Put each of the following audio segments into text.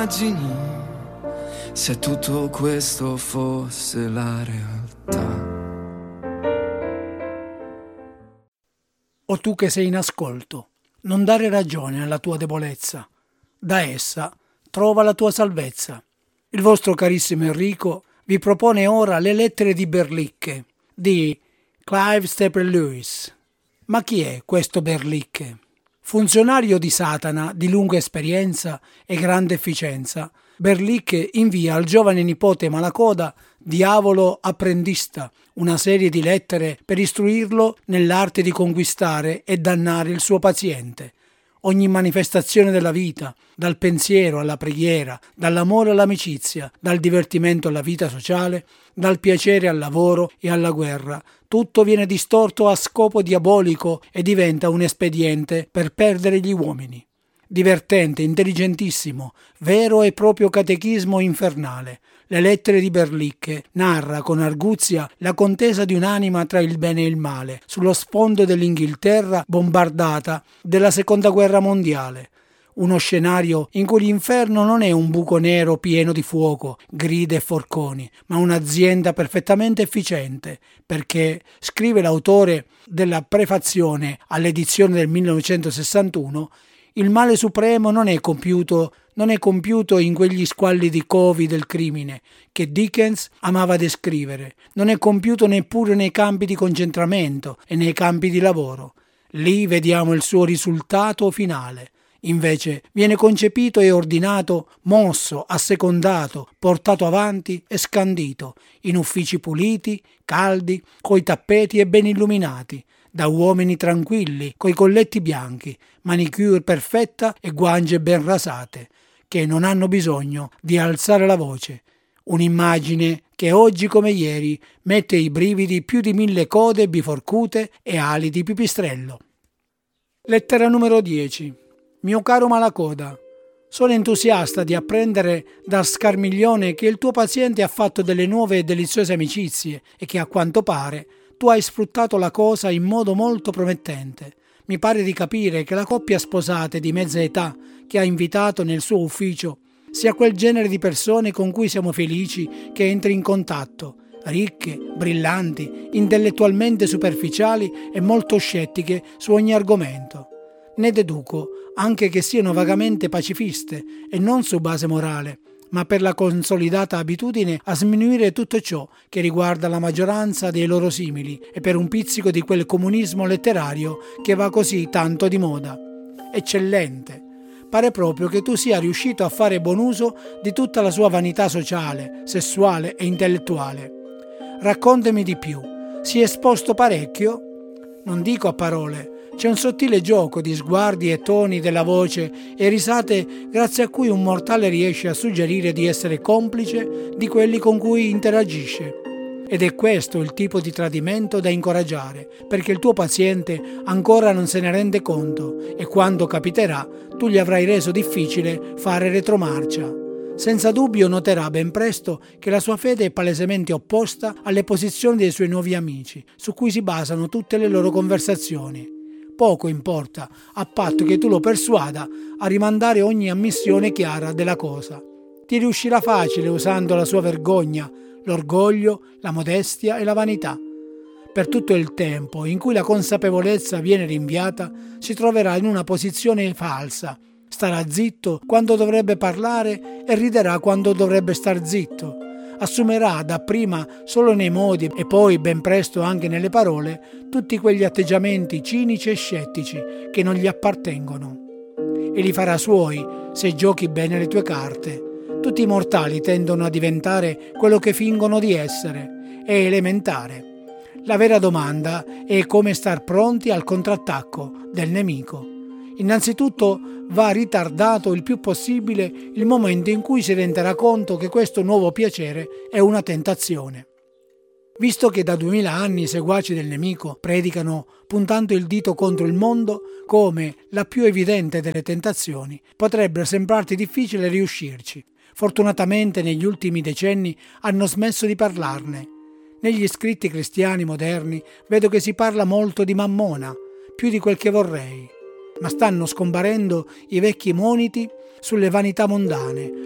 immagini se tutto questo fosse la realtà. O tu che sei in ascolto, non dare ragione alla tua debolezza. Da essa trova la tua salvezza. Il vostro carissimo Enrico vi propone ora Le lettere di Berlicche di Clive Staples Lewis. Ma chi è questo Berlicche? Funzionario di Satana di lunga esperienza e grande efficienza, Berlicche invia al giovane nipote Malacoda, diavolo apprendista, una serie di lettere per istruirlo nell'arte di conquistare e dannare il suo paziente. Ogni manifestazione della vita, dal pensiero alla preghiera, dall'amore all'amicizia, dal divertimento alla vita sociale, dal piacere al lavoro e alla guerra, tutto viene distorto a scopo diabolico e diventa un espediente per perdere gli uomini. Divertente, intelligentissimo, vero e proprio catechismo infernale. Le lettere di Berlicche narra con arguzia la contesa di un'anima tra il bene e il male, sullo sfondo dell'Inghilterra bombardata della Seconda Guerra Mondiale. Uno scenario in cui l'inferno non è un buco nero pieno di fuoco, grida e forconi, ma un'azienda perfettamente efficiente, perché, scrive l'autore della prefazione all'edizione del 1961, il male supremo non è compiuto in quegli squallidi covi del crimine che Dickens amava descrivere, non è compiuto neppure nei campi di concentramento e nei campi di lavoro. Lì vediamo il suo risultato finale. Invece viene concepito e ordinato, mosso, assecondato, portato avanti e scandito, in uffici puliti, caldi, coi tappeti e ben illuminati, da uomini tranquilli, coi colletti bianchi, manicure perfetta e guance ben rasate, che non hanno bisogno di alzare la voce. Un'immagine che oggi come ieri mette i brividi più di 1000 code biforcute e ali di pipistrello. Lettera numero 10. Mio caro Malacoda, sono entusiasta di apprendere dal Scarmiglione che il tuo paziente ha fatto delle nuove e deliziose amicizie e che a quanto pare tu hai sfruttato la cosa in modo molto promettente. Mi pare di capire che la coppia sposata di mezza età che ha invitato nel suo ufficio sia quel genere di persone con cui siamo felici che entri in contatto, ricche, brillanti, intellettualmente superficiali e molto scettiche su ogni argomento. Ne deduco anche che siano vagamente pacifiste e non su base morale, ma per la consolidata abitudine a sminuire tutto ciò che riguarda la maggioranza dei loro simili e per un pizzico di quel comunismo letterario che va così tanto di moda. Eccellente! Pare proprio che tu sia riuscito a fare buon uso di tutta la sua vanità sociale, sessuale e intellettuale. Raccontami di più. Si è esposto parecchio? Non dico a parole. C'è un sottile gioco di sguardi e toni della voce e risate grazie a cui un mortale riesce a suggerire di essere complice di quelli con cui interagisce. Ed è questo il tipo di tradimento da incoraggiare, perché il tuo paziente ancora non se ne rende conto e quando capiterà tu gli avrai reso difficile fare retromarcia. Senza dubbio noterà ben presto che la sua fede è palesemente opposta alle posizioni dei suoi nuovi amici, su cui si basano tutte le loro conversazioni. Poco importa, a patto che tu lo persuada a rimandare ogni ammissione chiara della cosa. Ti riuscirà facile usando la sua vergogna, l'orgoglio, la modestia e la vanità. Per tutto il tempo in cui la consapevolezza viene rinviata, si troverà in una posizione falsa. Starà zitto quando dovrebbe parlare e riderà quando dovrebbe star zitto. Assumerà dapprima solo nei modi e poi ben presto anche nelle parole tutti quegli atteggiamenti cinici e scettici che non gli appartengono. E li farà suoi se giochi bene le tue carte. Tutti i mortali tendono a diventare quello che fingono di essere. È elementare. La vera domanda è come star pronti al contrattacco del nemico. Innanzitutto va ritardato il più possibile il momento in cui si renderà conto che questo nuovo piacere è una tentazione. Visto che da 2000 anni i seguaci del nemico predicano puntando il dito contro il mondo come la più evidente delle tentazioni, potrebbe sembrarti difficile riuscirci. Fortunatamente negli ultimi decenni hanno smesso di parlarne. Negli scritti cristiani moderni vedo che si parla molto di Mammona, più di quel che vorrei. Ma stanno scomparendo i vecchi moniti sulle vanità mondane,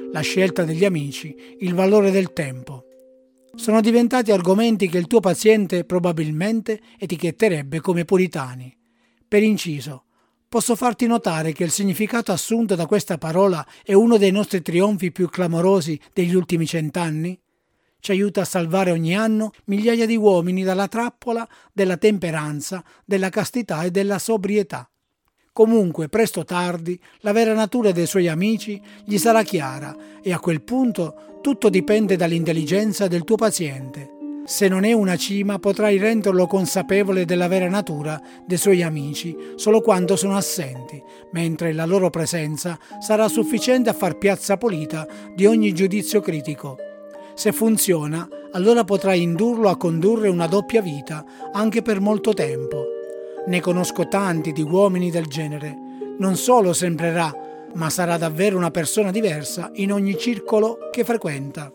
la scelta degli amici, il valore del tempo. Sono diventati argomenti che il tuo paziente probabilmente etichetterebbe come puritani. Per inciso, posso farti notare che il significato assunto da questa parola è uno dei nostri trionfi più clamorosi degli ultimi 100 anni? Ci aiuta a salvare ogni anno migliaia di uomini dalla trappola della temperanza, della castità e della sobrietà. Comunque, presto o tardi, la vera natura dei suoi amici gli sarà chiara e a quel punto tutto dipende dall'intelligenza del tuo paziente. Se non è una cima, potrai renderlo consapevole della vera natura dei suoi amici solo quando sono assenti, mentre la loro presenza sarà sufficiente a far piazza pulita di ogni giudizio critico. Se funziona, allora potrai indurlo a condurre una doppia vita anche per molto tempo. Ne conosco tanti di uomini del genere. Non solo sembrerà, ma sarà davvero una persona diversa in ogni circolo che frequenta.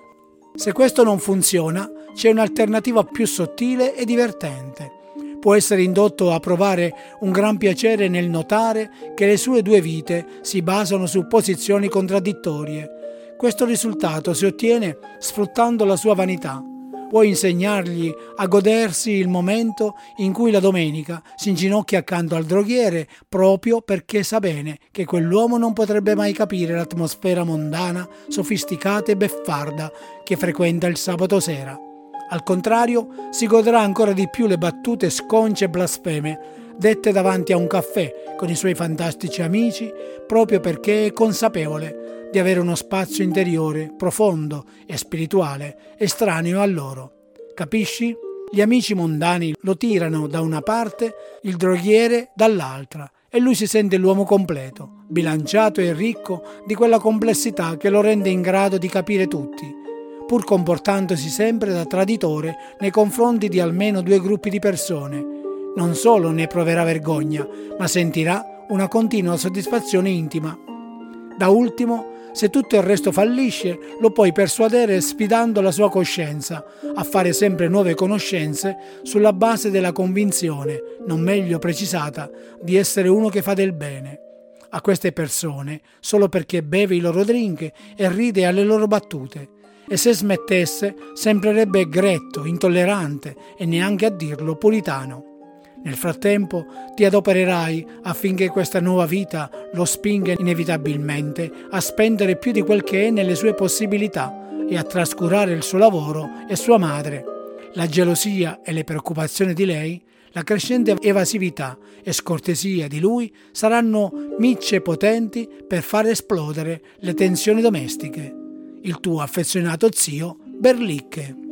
Se questo non funziona, c'è un'alternativa più sottile e divertente. Può essere indotto a provare un gran piacere nel notare che le sue due vite si basano su posizioni contraddittorie. Questo risultato si ottiene sfruttando la sua vanità. Puoi insegnargli a godersi il momento in cui la domenica si inginocchia accanto al droghiere proprio perché sa bene che quell'uomo non potrebbe mai capire l'atmosfera mondana, sofisticata e beffarda che frequenta il sabato sera. Al contrario, si godrà ancora di più le battute sconce e blasfeme dette davanti a un caffè con i suoi fantastici amici proprio perché è consapevole di avere uno spazio interiore, profondo e spirituale, estraneo a loro. Capisci? Gli amici mondani lo tirano da una parte, il droghiere dall'altra, e lui si sente l'uomo completo, bilanciato e ricco di quella complessità che lo rende in grado di capire tutti, pur comportandosi sempre da traditore nei confronti di almeno 2 gruppi di persone. Non solo ne proverà vergogna, ma sentirà una continua soddisfazione intima. Da ultimo, se tutto il resto fallisce, lo puoi persuadere sfidando la sua coscienza a fare sempre nuove conoscenze sulla base della convinzione, non meglio precisata, di essere uno che fa del bene a queste persone solo perché beve i loro drink e ride alle loro battute. E se smettesse, sembrerebbe gretto, intollerante e neanche a dirlo puritano. Nel frattempo ti adopererai affinché questa nuova vita lo spinga inevitabilmente a spendere più di quel che è nelle sue possibilità e a trascurare il suo lavoro e sua madre. La gelosia e le preoccupazioni di lei, la crescente evasività e scortesia di lui saranno micce potenti per far esplodere le tensioni domestiche. Il tuo affezionato zio Berlicche.